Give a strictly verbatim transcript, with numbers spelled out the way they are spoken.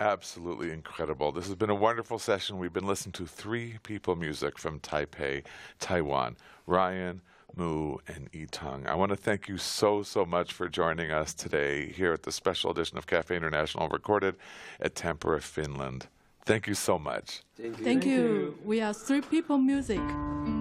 Absolutely incredible. This has been a wonderful session. We've been listening to three people music from Taipei, Taiwan, Ryan, Mu, and Itang. I want to thank you so, so much for joining us today here at the special edition of Cafe International recorded at Tampere, Finland. Thank you so much. Thank you. Thank you. We are three people music.